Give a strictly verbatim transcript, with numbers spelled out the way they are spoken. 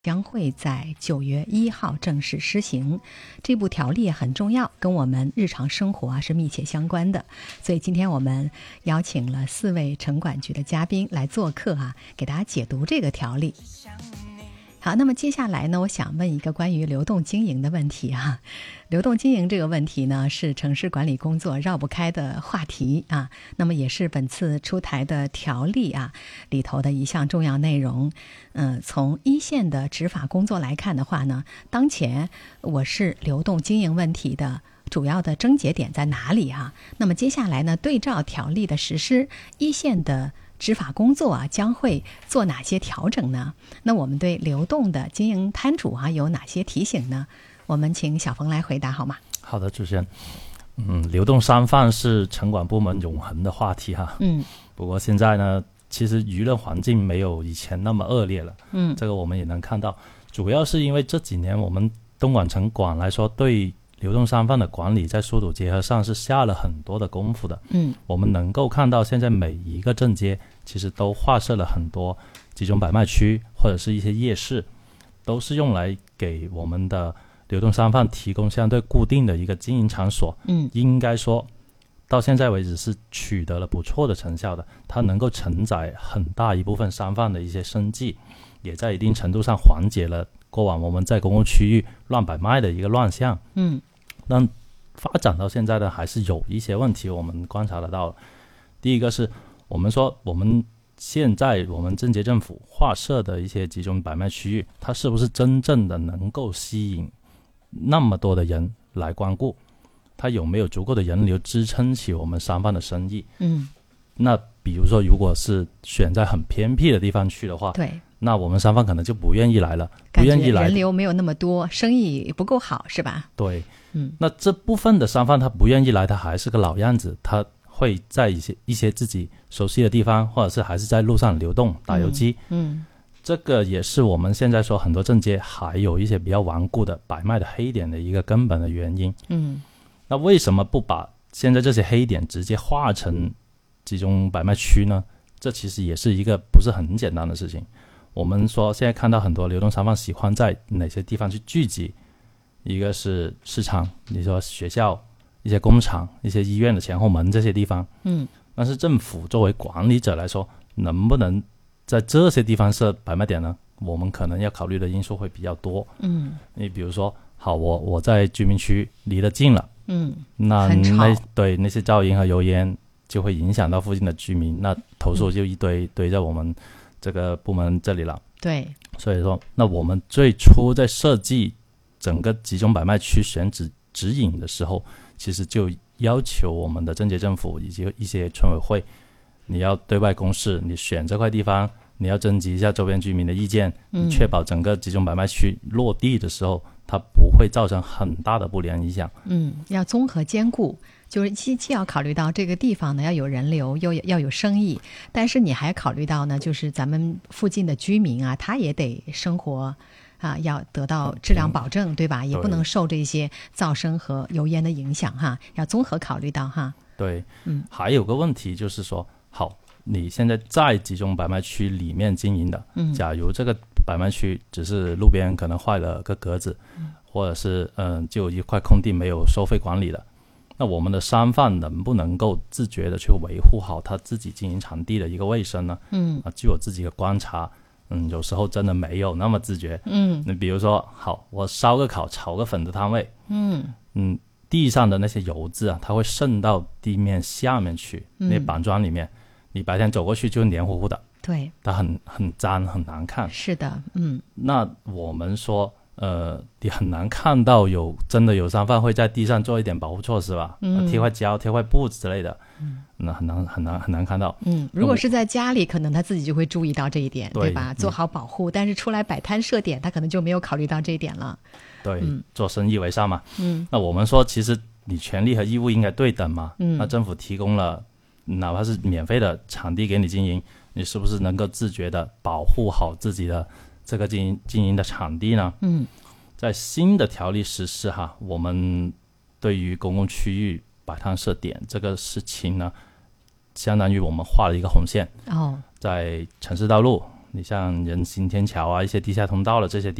将会在九月一号正式施行。这部条例很重要，跟我们日常生活啊是密切相关的。所以今天我们邀请了四位城管局的嘉宾来做客啊，给大家解读这个条例。好，那么接下来呢，我想问一个关于流动经营的问题啊。流动经营这个问题呢，是城市管理工作绕不开的话题啊。那么也是本次出台的条例啊里头的一项重要内容。嗯、呃，从一线的执法工作来看的话呢，当前我市流动经营问题的主要的症结点在哪里啊？那么接下来呢，对照条例的实施，一线的执法工作啊，将会做哪些调整呢？那我们对流动的经营摊主啊，有哪些提醒呢？我们请小冯来回答好吗？ 好的，主持人。嗯，流动商贩是城管部门永恒的话题哈。嗯。不过现在呢，其实舆论环境没有以前那么恶劣了。嗯。这个我们也能看到，主要是因为这几年我们东莞城管来说，对流动商贩的管理在疏堵结合上是下了很多的功夫的。嗯，我们能够看到现在每一个镇街其实都划设了很多集中摆卖区或者是一些夜市，都是用来给我们的流动商贩提供相对固定的一个经营场所。嗯，应该说到现在为止是取得了不错的成效的，它能够承载很大一部分商贩的一些生计，也在一定程度上缓解了过往我们在公共区域乱摆卖的一个乱象。嗯，但发展到现在呢，还是有一些问题我们观察得到。第一个是我们说我们现在我们镇街政府划设的一些集中摆卖区域，它是不是真正的能够吸引那么多的人来光顾？它有没有足够的人流支撑起我们商贩的生意？嗯，那比如说如果是选在很偏僻的地方去的话，对，那我们商贩可能就不愿意来了，不愿意来， 人流没有那么多，生意不够好，是吧？ 对，嗯，那这部分的商贩他不愿意来，他还是个老样子，他会在一些一些自己熟悉的地方，或者是还是在路上流动打游击。嗯，嗯这个也是我们现在说很多镇街还有一些比较顽固的摆卖的黑点的一个根本的原因。嗯，那为什么不把现在这些黑点直接划成集中摆卖区呢？这其实也是一个不是很简单的事情。我们说现在看到很多流动商贩喜欢在哪些地方去聚集，一个是市场，你说学校、一些工厂、一些医院的前后门这些地方。嗯，但是政府作为管理者来说，能不能在这些地方设摆卖点呢？我们可能要考虑的因素会比较多。嗯，你比如说，好，我我在居民区离得近了，嗯，那那对那些噪音和油烟就会影响到附近的居民，那投诉就一堆、嗯、堆在我们这个部门这里了。对，所以说那我们最初在设计整个集中摆卖区选址指引的时候，其实就要求我们的镇街政府以及一些村委会，你要对外公示，你选这块地方你要征集一下周边居民的意见，你确保整个集中摆卖区落地的时候它不会造成很大的不良影响。嗯， 要综合兼顾，就是既既要考虑到这个地方呢要有人流，又要有生意，但是你还考虑到呢，就是咱们附近的居民啊，他也得生活啊，要得到质量保证，嗯、对吧？也不能受这些噪声和油烟的影响哈，要综合考虑到哈。 对，嗯，还有个问题就是说，好，你现在在集中摆卖区里面经营的，嗯，假如这个摆卖区只是路边可能坏了个格子，嗯、或者是嗯、呃、就有一块空地没有收费管理的，那我们的商贩能不能够自觉的去维护好他自己经营场地的一个卫生呢？嗯，啊，据我自己的观察，嗯，有时候真的没有那么自觉。嗯，你比如说，好，我烧个烤、炒个粉的摊位，嗯嗯，地上的那些油渍啊，它会渗到地面下面去，嗯、那板砖里面，你白天走过去就黏糊糊的，对，它很很脏，很难看。是的，嗯。那我们说，呃，你很难看到有真的有商贩会在地上做一点保护措施吧？嗯，贴块胶、贴块布之类的，嗯，那很难很难很难看到。嗯， 如果是在家里，可能他自己就会注意到这一点， 对, 对吧？做好保护，嗯、但是出来摆摊设点，他可能就没有考虑到这一点了。 对，嗯、做生意为上嘛。嗯，那我们说，其实你权利和义务应该对等嘛。嗯，那政府提供了哪怕是免费的场地给你经营，你是不是能够自觉的保护好自己的这个经营经营的场地呢？嗯，在新的条例实施哈，我们对于公共区域摆摊设点这个事情呢，相当于我们画了一个红线。哦，在城市道路， 你像人行天桥啊，一些地下通道了这些地